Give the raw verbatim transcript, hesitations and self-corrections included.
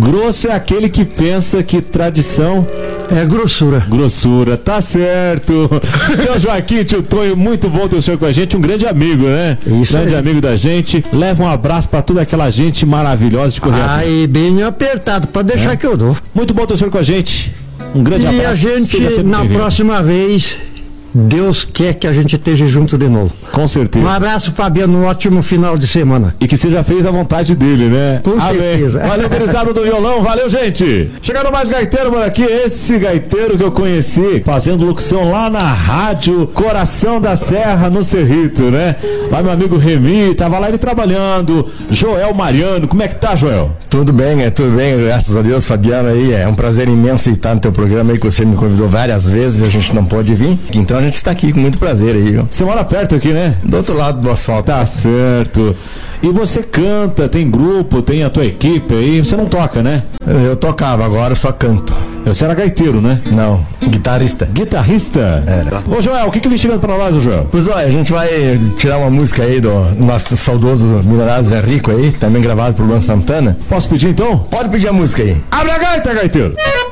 Grosso é aquele que pensa que tradição é grossura. Grossura, tá certo. Seu Joaquim, tio Tonho, muito bom ter o senhor com a gente, um grande amigo, né? Isso grande aí. amigo da gente. Leva um abraço pra toda aquela gente maravilhosa de Correia. Aí, bem apertado, pode deixar é. que eu dou. Muito bom ter o senhor com a gente. Um grande e abraço. E a gente, na próxima vez, Deus quer que a gente esteja junto de novo. Com certeza. Um abraço, Fabiano, um ótimo final de semana. E que seja feita a vontade dele, né? Com Amém. certeza. Valeu, gurizada do violão, valeu, gente. Chegando mais gaiteiro por aqui, esse gaiteiro que eu conheci fazendo locução lá na rádio Coração da Serra, no Cerrito, né? Lá meu amigo Remy, tava lá ele trabalhando. Joel Mariano, como é que tá, Joel? Tudo bem, é tudo bem, graças a Deus, Fabiano, aí é um prazer imenso estar no teu programa aí, que você me convidou várias vezes, a gente não pôde vir, então a gente está aqui com muito prazer aí, viu? Você mora perto aqui, né? Do outro lado do asfalto. Tá certo. E você canta, tem grupo, tem a tua equipe aí, você não toca, né? Eu tocava, agora eu só canto. Você era gaiteiro, né? Não, guitarrista. Guitarrista? Era. Ô Joel, o que que vem chegando pra nós, Joel? Pois olha, a gente vai tirar uma música aí do nosso saudoso milionário Zé Rico aí, também gravado por Luan Santana. Posso pedir então? Pode pedir a música aí. Abre a gaita, gaiteiro!